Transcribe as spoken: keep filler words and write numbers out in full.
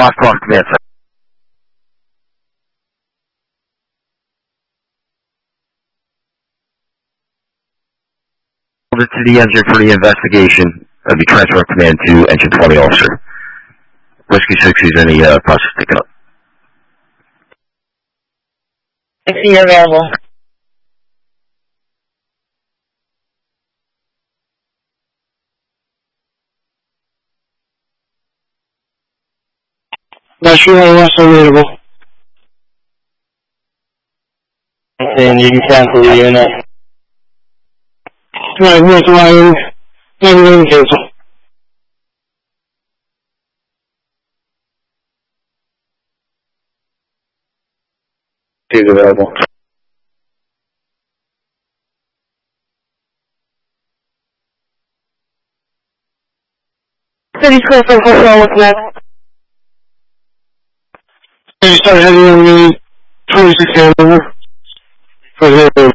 Foxtrot Command Center. To the engine for the investigation. I'll be transferring command to engine twenty officer. Whiskey six is in the uh, process picking up. I see you're available. Not sure how else available. And you can cancel the unit. Right, that's why I'm going to cancel. He's available. City School for Hotel, what's that? You start heading on the twenty-six over. For the